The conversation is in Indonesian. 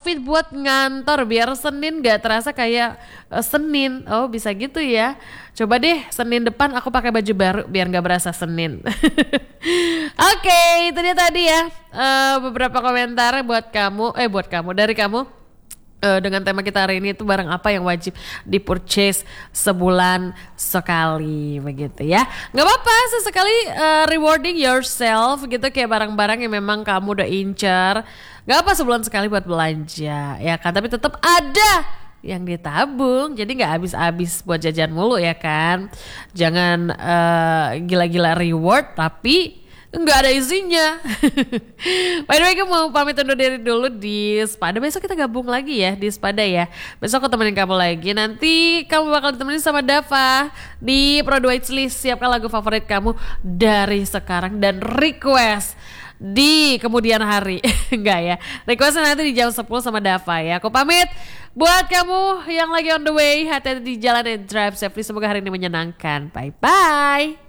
outfit buat ngantor biar Senin gak terasa kayak Senin. Oh bisa gitu ya. Coba deh Senin depan aku pakai baju baru biar gak berasa Senin. Oke, itu dia tadi ya beberapa komentar buat kamu dari kamu. Dengan tema kita hari ini itu barang apa yang wajib di-purchase sebulan sekali begitu ya. Gak apa-apa sesekali rewarding yourself gitu, kayak barang-barang yang memang kamu udah incer. Gak apa sebulan sekali buat belanja ya kan, tapi tetap ada yang ditabung, jadi gak habis-habis buat jajan mulu ya kan. Jangan gila-gila reward tapi nggak ada isinya. By the way, aku mau pamit undur diri dulu di Spada. Besok kita gabung lagi ya di Spada ya. Besok aku temenin kamu lagi. Nanti kamu bakal ditemenin sama Dava di Pro List. Siapkan lagu favorit kamu dari sekarang dan request di kemudian hari. Enggak ya, requestnya nanti di jam 10 sama Dava ya. Aku pamit. Buat kamu yang lagi on the way, hati-hati di jalan dan drive safely. Semoga hari ini menyenangkan. Bye bye.